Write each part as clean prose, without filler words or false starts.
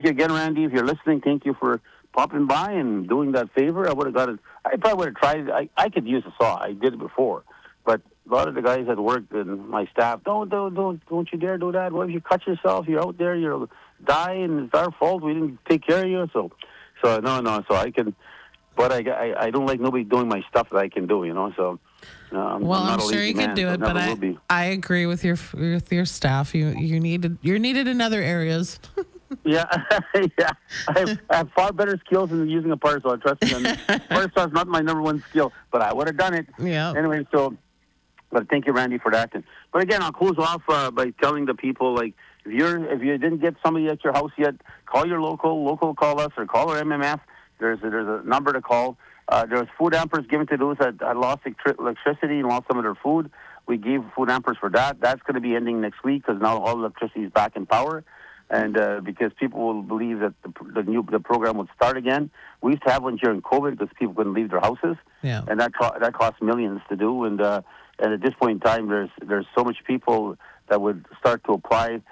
again, Randy. If you're listening, thank you for popping by and doing that favor. I would have got it. I probably would have tried it. I could use a saw. I did it before. But a lot of the guys at work and my staff, don't you dare do that. What if you cut yourself? You're out there, you'll die, and it's our fault. We didn't take care of you. So no. So I can, but I don't like nobody doing my stuff that I can do. So Well, I'm I'm not a sure lazy you can man. do So I it, but never will be. I agree with your staff. You're needed in other areas. Yeah, yeah. I have far better skills than using a parasol. Trust me. Parasol is not my number one skill, but I would have done it Yeah. anyway. So, but thank you, Randy, for that. But again, I'll close off by telling the people like if you didn't get somebody at your house yet, call your local call us or call our MMF. There's a number to call. There's food hampers given to those that lost electricity and lost some of their food. We gave food hampers for that. That's going to be ending next week because now all electricity is back in power. And because people will believe that the program would start again. We used to have one during COVID because people couldn't leave their houses, Yeah. and that cost millions to do. And at this point in time, there's so much people that would start to apply.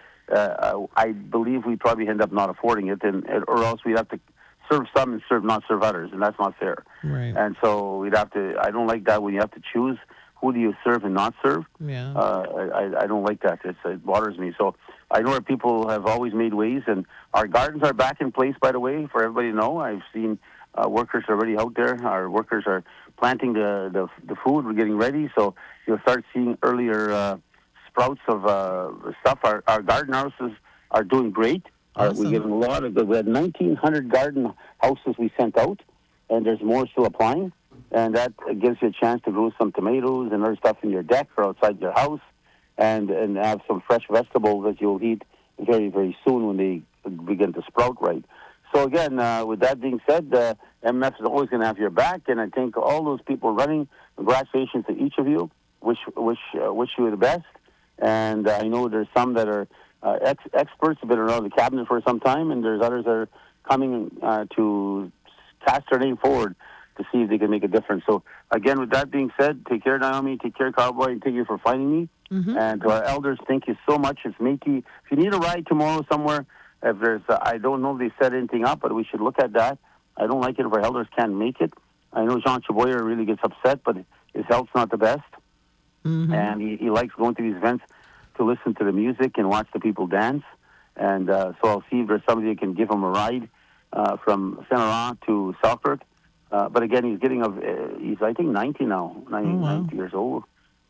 I believe we probably end up not affording it, or else we'd have to serve some and not serve others, and that's not fair. Right. And so we'd have to. I don't like that when you have to choose who do you serve and not serve. Yeah. I don't like that. It bothers me. So I know our people have always made ways, and our gardens are back in place, by the way, for everybody to know. I've seen workers already out there. Our workers are planting the food. We're getting ready, so you'll start seeing earlier sprouts of stuff. Our garden houses are doing great. We Awesome. get a lot of good. We had 1,900 garden houses we sent out, and there's more still applying. And that gives you a chance to grow some tomatoes and other stuff in your deck or outside your house, and have some fresh vegetables that you'll eat very, very soon when they begin to sprout right. So again, with that being said, MF is always going to have your back, and I think all those people running, congratulations to each of you. Wish you the best. And I know there's some that are experts, have been around the cabinet for some time, and there's others that are coming to cast their name forward to see if they can make a difference. So, again, with that being said, take care, Naomi, take care, Cowboy, and thank you for finding me. Mm-hmm. And to our elders, thank you so much. It's Métis. If you need a ride tomorrow somewhere, if there's, I don't know if they set anything up, but we should look at that. I don't like it if our elders can't make it. I know Jean Chaboyer really gets upset, but his health's not the best. Mm-hmm. And he likes going to these events to listen to the music and watch the people dance. And so I'll see if there's somebody that can give him a ride from Saint Laurent to Selkirk. But again, he's I think 90 now, 90 years old.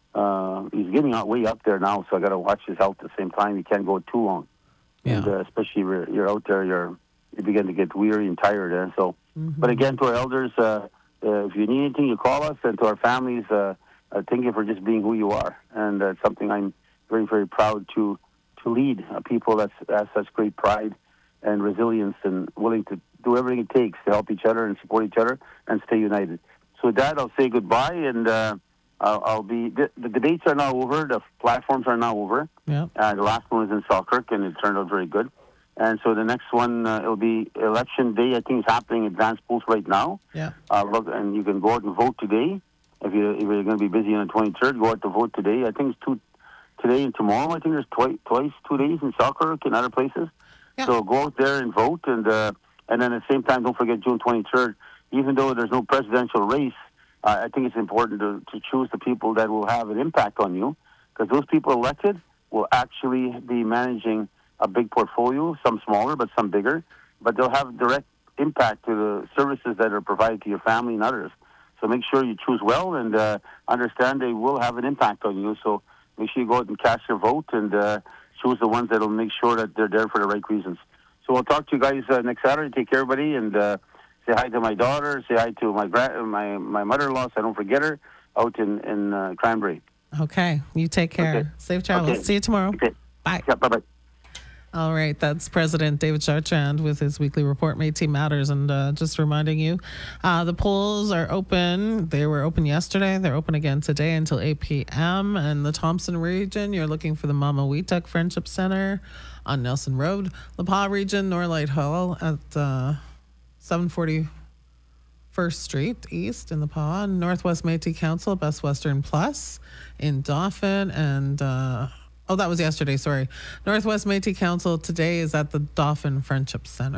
He's getting way up there now, so I got to watch his health at the same time. He can't go too long, and especially you're out there, you begin to get weary and tired. And so, but again, to our elders, if you need anything, you call us, and to our families, thank you for just being who you are, and it's something I'm very, very proud to lead people that has such great pride and resilience and willing to do everything it takes to help each other and support each other and stay united. So with that, I'll say goodbye, and I'll be. The debates are now over. The platforms are now over. Yeah. The last one was in Selkirk, and it turned out very good. And so the next one, it'll be election day. I think it's happening in advanced polls right now. Yeah. Look, and you can go out and vote today. If you're going to be busy on the 23rd, go out to vote today. I think it's today and tomorrow. I think there's twice 2 days in Selkirk and other places. Yeah. So go out there and vote, and then at the same time, don't forget June 23rd. Even though there's no presidential race, I think it's important to choose the people that will have an impact on you, because those people elected will actually be managing a big portfolio, some smaller, but some bigger. But they'll have direct impact to the services that are provided to your family and others. So make sure you choose well and understand they will have an impact on you. So make sure you go out and cast your vote and choose the ones that will make sure that they're there for the right reasons. So I'll talk to you guys next Saturday. Take care, everybody, and say hi to my daughter. Say hi to my mother-in-law, so I don't forget her, out in Cranberry. Okay. You take care. Okay. Safe travels. Okay. See you tomorrow. Okay. Bye. Yeah, bye-bye. All right, that's President David Chartrand with his weekly report, Métis Matters. And just reminding you, the polls are open. They were open yesterday. They're open again today until 8 p.m. In the Thompson region, you're looking for the Mama Weetuck Friendship Center on Nelson Road. La Pas region, Norlight Hall at 741st Street East in La Pas. Northwest Métis Council, Best Western Plus in Dauphin, and Oh, that was yesterday. Sorry. Northwest Métis Council today is at the Dauphin Friendship Center.